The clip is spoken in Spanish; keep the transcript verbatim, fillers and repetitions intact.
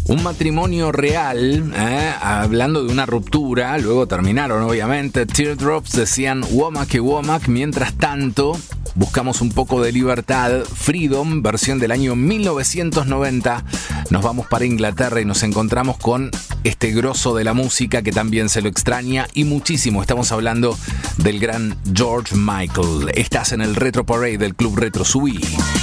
Un matrimonio real, ¿eh? Hablando de una ruptura, luego terminaron obviamente. Teardrops decían Womack y Womack. Mientras tanto, buscamos un poco de libertad. Freedom, versión del año mil novecientos noventa. Nos vamos para Inglaterra y nos encontramos con este grosso de la música que también se lo extraña y muchísimo. Estamos hablando del gran George Michael. Estás en el Retro Parade del Club Retro. Subí.